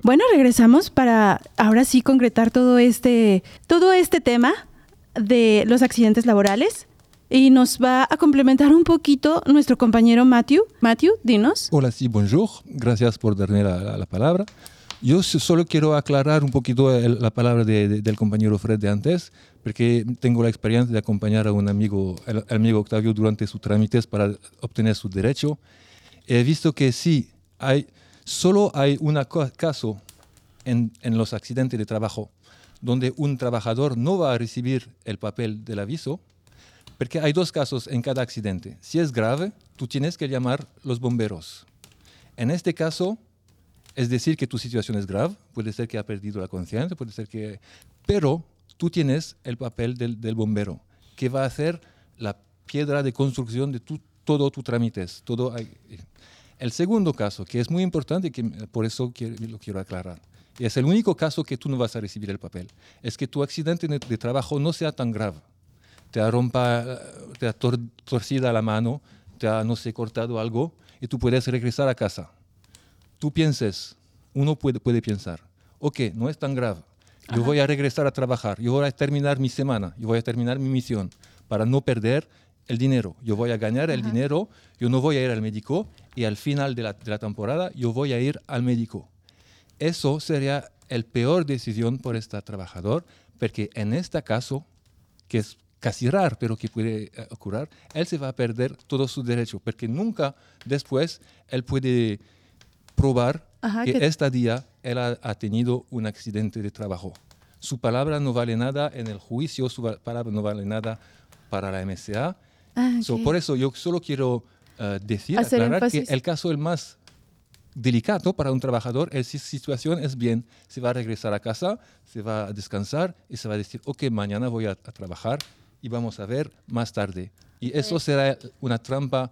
Bueno, regresamos para ahora sí concretar todo este tema de los accidentes laborales y nos va a complementar un poquito nuestro compañero Matthew. Matthew, dinos. Hola, sí, bonjour. Gracias por darme la palabra. Yo solo quiero aclarar un poquito la palabra del compañero Fred de antes, porque tengo la experiencia de acompañar a un amigo, el amigo Octavio, durante sus trámites para obtener su derecho. He visto que sí, solo hay un caso en los accidentes de trabajo donde un trabajador no va a recibir el papel del aviso, porque hay 2 casos en cada accidente. Si es grave, tú tienes que llamar a los bomberos. En este caso, es decir que tu situación es grave, puede ser que ha perdido la conciencia, puede ser que... Pero tú tienes el papel del bombero, que va a hacer la piedra de construcción de todo tu trámites. El segundo caso, que es muy importante, que por eso lo quiero aclarar, y es el único caso que tú no vas a recibir el papel, es que tu accidente de trabajo no sea tan grave. Te ha torcida la mano, te ha, no sé, cortado algo, y tú puedes regresar a casa. Tú uno puede pensar, ok, no es tan grave, yo voy a regresar a trabajar, yo voy a terminar mi semana, yo voy a terminar mi misión para no perder el dinero. Yo voy a ganar el dinero, yo no voy a ir al médico y al final de la temporada yo voy a ir al médico. Eso sería la peor decisión por este trabajador, porque en este caso, que es casi raro, pero que puede ocurrir, él se va a perder todo su derecho, porque nunca después él puede probar que este día él ha tenido un accidente de trabajo. Su palabra no vale nada en el juicio, su palabra no vale nada para la MSA. Por eso yo solo quiero aclarar que el caso el más delicado para un trabajador es si su situación es bien, se va a regresar a casa, se va a descansar y se va a decir, ok, mañana voy a trabajar y vamos a ver más tarde. Y eso será una trampa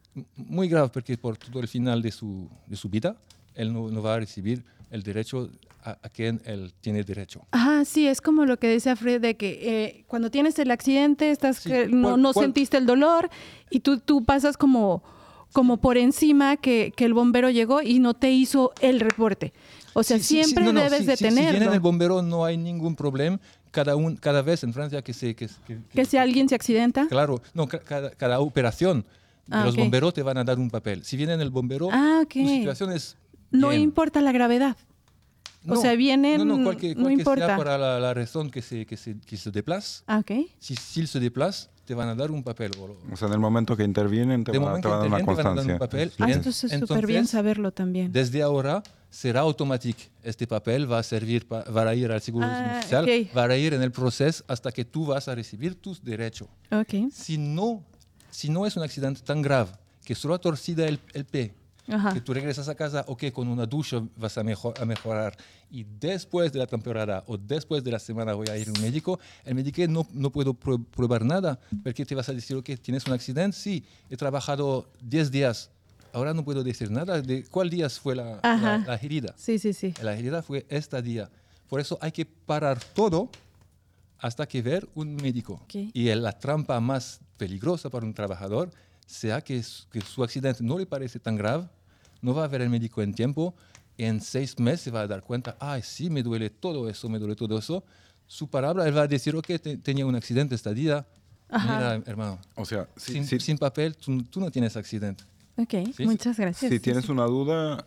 muy grave, porque por todo el final de su vida, él no va a recibir el derecho a quien él tiene derecho. Sí, es como lo que decía Fred, de que cuando tienes el accidente, no sentiste el dolor y tú pasas como por encima que el bombero llegó y no te hizo el reporte. O sea, siempre debes de tenerlo. Si viene el bombero no hay ningún problema. Cada vez en Francia que si alguien se accidenta. Claro, no, cada operación de los bomberos te van a dar un papel. Si viene el bombero, tu situación es bien. No importa la gravedad. No, o sea, vienen, no importa. Sea para la razón que se desplaza. Si él se desplaza, te van a dar un papel. O sea, en el momento que intervienen te van a dar una constancia. Un papel. Esto es súper bien saberlo también. Desde ahora será automático. Este papel va a servir para ir al Seguro Social, va a ir en el proceso hasta que tú vas a recibir tus derechos. Si no es un accidente tan grave que solo ha torcido el pie, que tú regresas a casa, con una ducha vas a mejorar, y después de la temporada o después de la semana voy a ir a un médico, el médico no puedo probar nada, porque te vas a decir, tienes un accidente, sí, he trabajado 10 días, ahora no puedo decir nada de cuál día fue la herida. Sí. La herida fue este día. Por eso hay que parar todo hasta que ver un médico. Y la trampa más peligrosa para un trabajador sea que su accidente no le parece tan grave, no va a ver el médico en tiempo, y en 6 meses se va a dar cuenta, sí, me duele todo eso. Su palabra, él va a decir, tenía un accidente este día. Mira, hermano, o sea, sin papel tú no tienes accidente. ¿Sí? Muchas gracias. Si tienes una duda,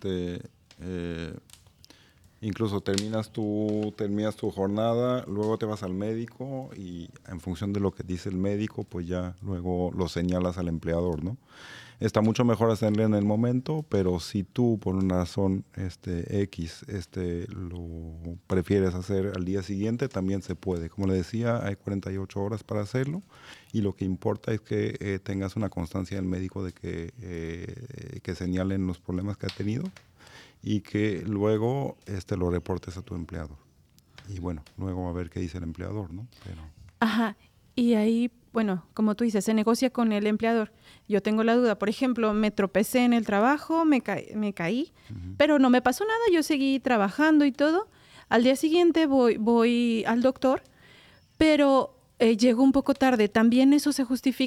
incluso terminas tu jornada, luego te vas al médico y en función de lo que dice el médico, pues ya luego lo señalas al empleador, ¿no? Está mucho mejor hacerlo en el momento, pero si tú por una razón X lo prefieres hacer al día siguiente, también se puede. Como le decía, hay 48 horas para hacerlo, y lo que importa es que tengas una constancia del médico de que señalen los problemas que ha tenido y que luego lo reportes a tu empleador. Y bueno, luego a ver qué dice el empleador, ¿no? Y ahí, bueno, como tú dices, se negocia con el empleador. Yo tengo la duda, por ejemplo, me tropecé en el trabajo, me caí, pero no me pasó nada, yo seguí trabajando y todo. Al día siguiente voy al doctor, pero llego un poco tarde. ¿También eso se justifica?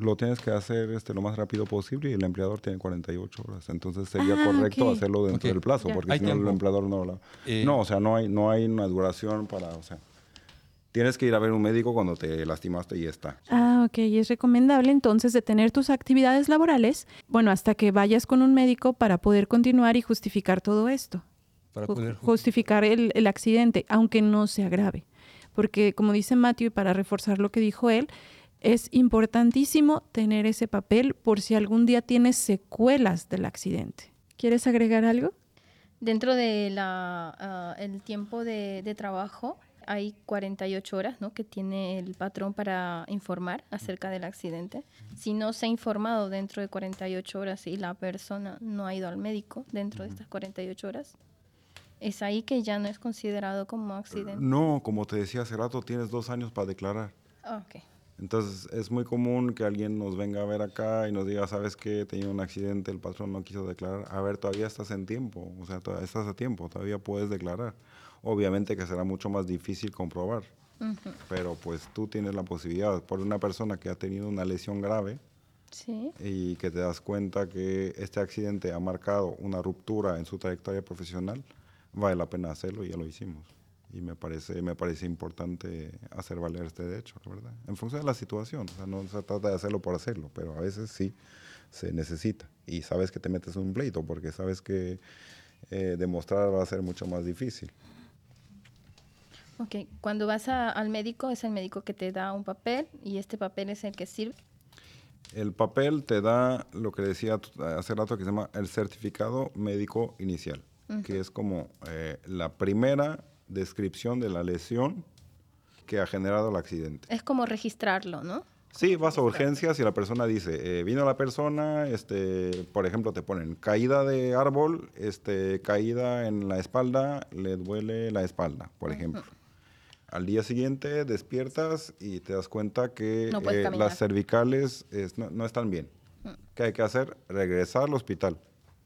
lo tienes que hacer lo más rápido posible y el empleador tiene 48 horas. Entonces sería correcto hacerlo dentro del plazo, porque si no el empleador no lo... no, o sea, no hay una duración para... O sea, tienes que ir a ver un médico cuando te lastimaste y ya está. Ok. Y es recomendable entonces detener tus actividades laborales, bueno, hasta que vayas con un médico para poder continuar y justificar todo esto. Para poder justificar el accidente, aunque no sea grave. Porque como dice Matthew, y para reforzar lo que dijo él, es importantísimo tener ese papel por si algún día tienes secuelas del accidente. ¿Quieres agregar algo? Dentro de el tiempo de trabajo hay 48 horas, ¿no?, que tiene el patrón para informar acerca del accidente. Si no se ha informado dentro de 48 horas y la persona no ha ido al médico dentro de estas 48 horas, es ahí que ya no es considerado como accidente. No, como te decía hace rato, tienes 2 años para declarar. Okay. Entonces, es muy común que alguien nos venga a ver acá y nos diga, ¿sabes qué? He tenido un accidente, el patrón no quiso declarar. A ver, todavía estás en tiempo, o sea, todavía estás a tiempo, todavía puedes declarar. Obviamente que será mucho más difícil comprobar, pero pues tú tienes la posibilidad. Por una persona que ha tenido una lesión grave y que te das cuenta que este accidente ha marcado una ruptura en su trayectoria profesional, vale la pena hacerlo y ya lo hicimos. Y me parece importante hacer valer este derecho, la verdad. En función de la situación, o sea, no se trata de hacerlo por hacerlo, pero a veces sí se necesita. Y sabes que te metes en un pleito porque sabes que demostrar va a ser mucho más difícil. Ok, cuando vas al médico, es el médico que te da un papel y este papel es el que sirve. El papel te da lo que decía hace rato que se llama el certificado médico inicial, que es como la primera descripción de la lesión que ha generado el accidente. Es como registrarlo, ¿no? Sí, vas a urgencias y la persona dice, vino la persona, por ejemplo, te ponen caída de árbol, caída en la espalda, le duele la espalda, por ejemplo. Al día siguiente despiertas y te das cuenta que las cervicales no están bien. ¿Qué hay que hacer? Regresar al hospital.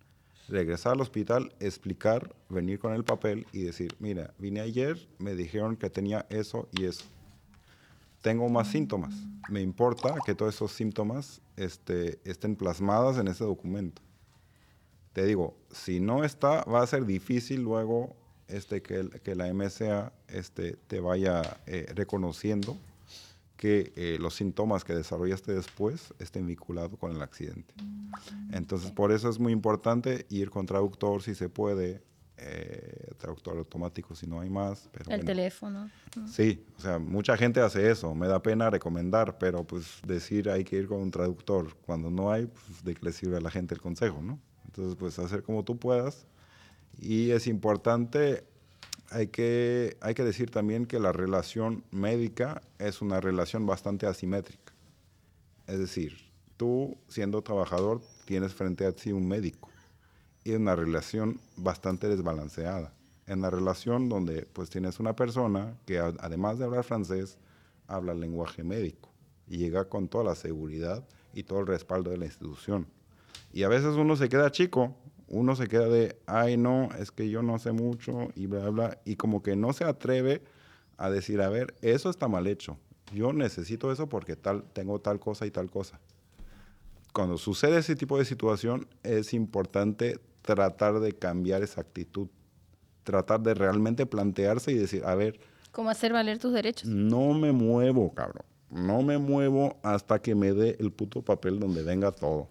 Explicar, venir con el papel y decir, mira, vine ayer, me dijeron que tenía eso y eso. Tengo más síntomas. Me importa que todos esos síntomas estén plasmados en ese documento. Te digo, si no está, va a ser difícil luego que la MSA te vaya reconociendo que los síntomas que desarrollaste después estén vinculados con el accidente. Entonces, por eso es muy importante ir con traductor si se puede, traductor automático si no hay más. Pero el teléfono. Sí, o sea, mucha gente hace eso. Me da pena recomendar, pero pues decir hay que ir con un traductor. Cuando no hay, pues de qué le sirve a la gente el consejo, ¿no? Entonces, pues hacer como tú puedas. Y es importante... Hay que decir también que la relación médica es una relación bastante asimétrica. Es decir, tú siendo trabajador tienes frente a ti un médico y es una relación bastante desbalanceada. En la relación donde pues tienes una persona que además de hablar francés, habla el lenguaje médico y llega con toda la seguridad y todo el respaldo de la institución. Y a veces uno se queda chico, uno se queda de, ay no, es que yo no sé mucho y bla, bla, y como que no se atreve a decir, a ver, eso está mal hecho. Yo necesito eso porque tengo tal cosa y tal cosa. Cuando sucede ese tipo de situación, es importante tratar de cambiar esa actitud. Tratar de realmente plantearse y decir, a ver... ¿Cómo hacer valer tus derechos? No me muevo, cabrón. No me muevo hasta que me dé el puto papel donde venga todo.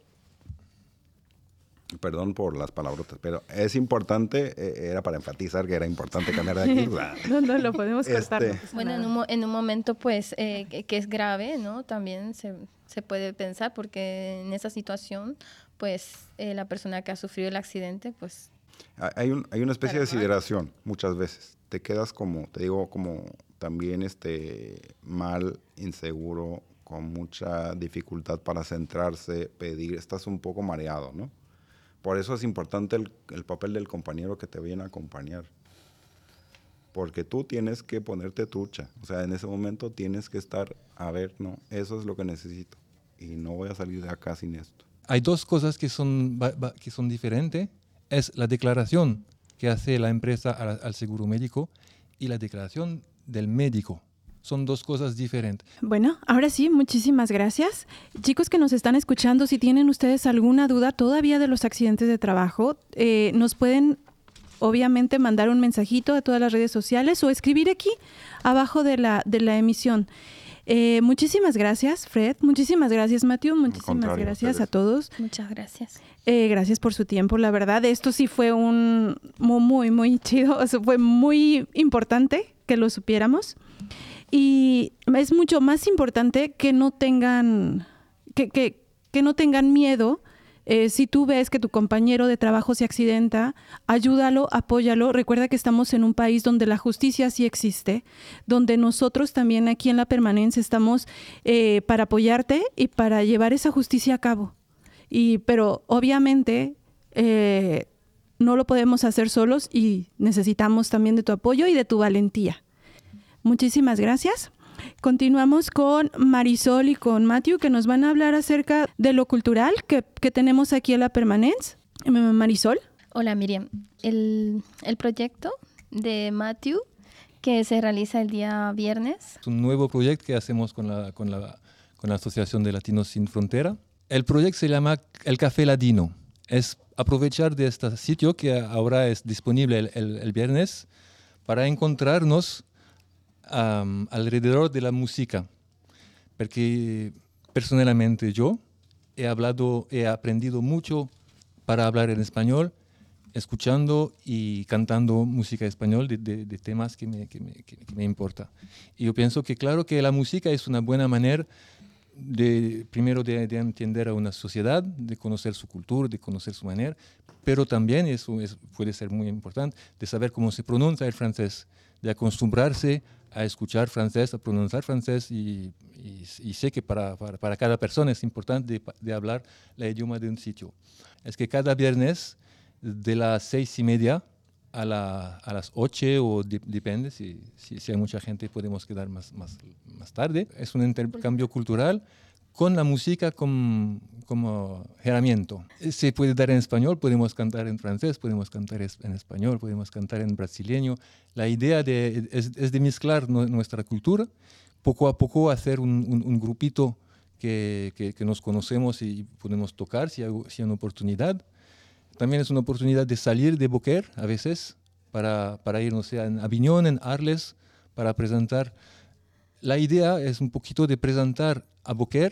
Perdón por las palabrotas, pero es importante, era para enfatizar que era importante cambiar de aquí. No, lo podemos cortar. Bueno, en un momento pues que es grave, ¿no? También se puede pensar porque en esa situación pues la persona que ha sufrido el accidente pues... Hay una especie de sideración muchas veces. Te quedas como, te digo, como también mal, inseguro, con mucha dificultad para centrarse, pedir, estás un poco mareado, ¿no? Por eso es importante el papel del compañero que te viene a acompañar. Porque tú tienes que ponerte trucha. O sea, en ese momento tienes que estar, a ver, no, eso es lo que necesito. Y no voy a salir de acá sin esto. Hay dos cosas que son diferentes. Es la declaración que hace la empresa al seguro médico y la declaración del médico. son dos cosas diferentes. Bueno, ahora sí, muchísimas gracias. Chicos que nos están escuchando, si tienen ustedes alguna duda todavía de los accidentes de trabajo, nos pueden obviamente mandar un mensajito a todas las redes sociales o escribir aquí abajo de la emisión. Muchísimas gracias, Fred. Muchísimas gracias, Matthew. Muchísimas gracias a todos. Muchas gracias. Gracias por su tiempo. La verdad, esto sí fue muy, muy chido. Eso fue muy importante que lo supiéramos. Y es mucho más importante que no tengan, que no tengan miedo. Si tú ves que tu compañero de trabajo se accidenta, ayúdalo, apóyalo. Recuerda que estamos en un país donde la justicia sí existe, donde nosotros también aquí en La Permanencia estamos para apoyarte y para llevar esa justicia a cabo. Pero obviamente no lo podemos hacer solos y necesitamos también de tu apoyo y de tu valentía. Muchísimas gracias. Continuamos con Marisol y con Matthew, que nos van a hablar acerca de lo cultural que tenemos aquí en La Permanencia. Marisol. Hola, Miriam. El proyecto de Matthew, que se realiza el día viernes. Es un nuevo proyecto que hacemos con la Asociación de Latinos Sin Frontera. El proyecto se llama El Café Ladino. Es aprovechar de este sitio que ahora es disponible el viernes para encontrarnos alrededor de la música, porque personalmente yo he aprendido mucho para hablar en español, escuchando y cantando música español de temas que me importa. Y yo pienso que claro que la música es una buena manera primero de entender a una sociedad, de conocer su cultura, de conocer su manera, pero también puede ser muy importante de saber cómo se pronuncia el francés, de acostumbrarse a escuchar francés, a pronunciar francés y sé que para cada persona es importante de hablar el idioma de un sitio. Es que cada viernes de las 6:30 a las 8 o depende, si hay mucha gente podemos quedar más tarde. Es un intercambio cultural con la música como herramienta. Se puede dar en español, podemos cantar en francés, podemos cantar en español, podemos cantar en brasileño. La idea es de mezclar nuestra cultura, poco a poco hacer un grupito que nos conocemos y podemos tocar si hay una oportunidad. También es una oportunidad de salir de Boquer a veces para ir, no sé, en Aviñón, en Arles, para presentar. La idea es un poquito de presentar a Boquer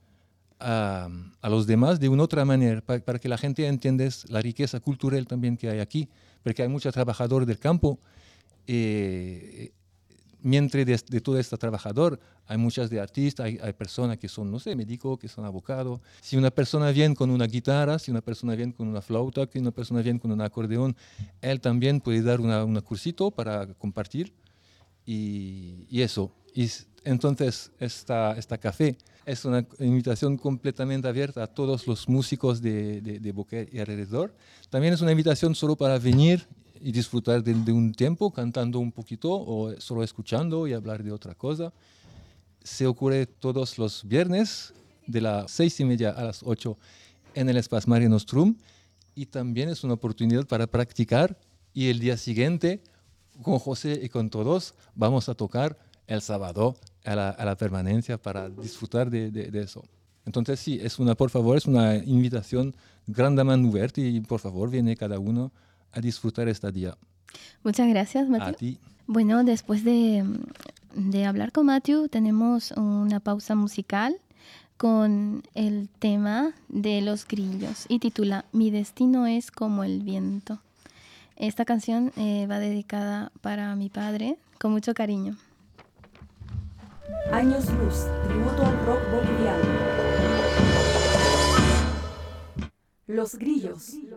a los demás de una otra manera, para que la gente entienda la riqueza cultural también que hay aquí, porque hay muchos trabajadores del campo. Mientras de todo este trabajador, hay muchas de artistas, hay personas que son, no sé, médicos, que son abogados. Si una persona viene con una guitarra, si una persona viene con una flauta, si una persona viene con un acordeón, él también puede dar un cursito para compartir y eso. Y entonces, esta café es una invitación completamente abierta a todos los músicos de Boquer y alrededor. También es una invitación solo para venir y disfrutar de un tiempo cantando un poquito o solo escuchando y hablar de otra cosa. Se ocurre todos los viernes de las 6:30 a las 8 en el Espacio Mare Nostrum y también es una oportunidad para practicar y el día siguiente con José y con todos vamos a tocar el sábado a la Permanencia para disfrutar de eso. Entonces sí, por favor, es una invitación grandemente abierta y por favor viene cada uno a disfrutar este día. Muchas gracias, Matthew. A ti. Bueno, después de hablar con Matthew, tenemos una pausa musical con el tema de Los Grillos y titula Mi destino es como el viento. Esta canción va dedicada para mi padre con mucho cariño. Años Luz, tributo al rock boliviano. Los Grillos.